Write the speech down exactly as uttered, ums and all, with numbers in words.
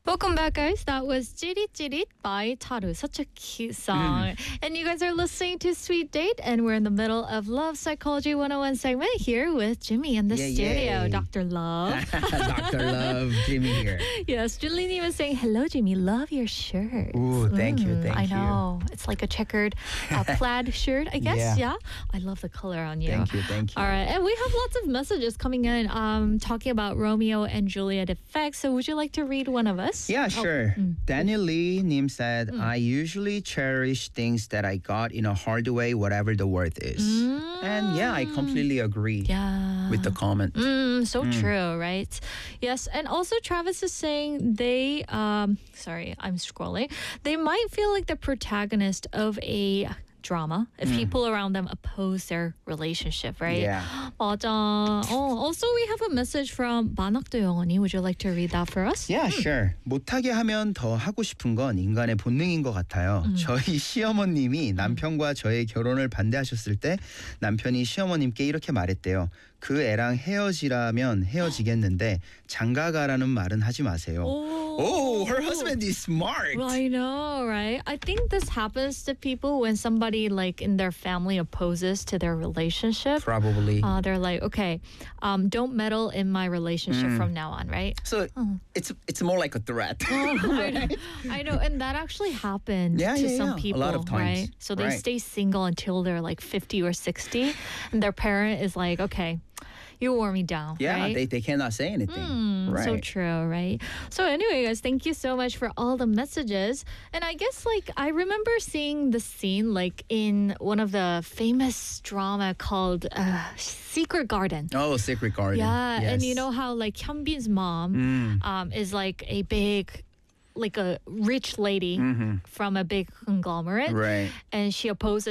Welcome back, guys. That was Jirit Jirit by Taru. Such a cute song. Mm. And you guys are listening to Sweet Date, and we're in the middle of Love Psychology one oh one segment here with Jimmy in the yeah, studio. yay. Doctor Love. Doctor Love, Jimmy here. Yes, Julie was saying, hello, Jimmy. Love your shirt. Ooh, thank mm, you, thank I you. I know. It's like a checkered uh, plaid shirt, I guess. Yeah. yeah. I love the color on you. Thank you, thank you. All right. And we have lots of messages coming in um, talking about Romeo and Juliet effect. So would you like to read one of us? Yeah, sure. Oh. Mm. Daniel Lee Nim said, Mm. I usually cherish things that I got in a hard way, whatever the worth is. Mm. And yeah, I completely agree yeah. with the comment. Mm, so Mm. true, right? Yes. And also Travis is saying they, um, sorry, I'm scrolling. They might feel like the protagonist of a drama if Mm. people around them oppose their relationship, right? Yeah. 맞아. Oh, also, we have a message from 만학도 영원이. Would you like to read that for us? Yeah, sure. 못하게 하면 더 하고 싶은 건 인간의 본능인 것 같아요. 음. 저희 시어머님이 남편과 저의 결혼을 반대하셨을 때 남편이 시어머님께 이렇게 말했대요. 그 애랑 헤어지라면 헤어지겠는데 장가가라는 말은 하지 마세요. Oh, her husband is smart. Well, I know, right? I think this happens to people when somebody like in their family opposes to their relationship. Probably. Uh, they're like, okay, um, don't meddle in my relationship Mm. from now on, right? So Oh. it's it's more like a threat. Oh, I, know, I know, and that actually happened Yeah, to yeah, some yeah. A people, lot of times. right? So they Right. stay single until they're like fifty or sixty, and their parent is like, okay, you wore me down, Yeah, right? they, they cannot say anything. Mm, right. So true, right? So anyway, guys, thank you so much for all the messages. And I guess like I remember seeing the scene like in one of the famous drama called uh, Secret Garden. Oh, Secret Garden. Yeah, Yes. and you know how like Hyunbin's mom Mm. um, is like a big, like a rich lady Mhm. from a big conglomerate, Right. and she opposes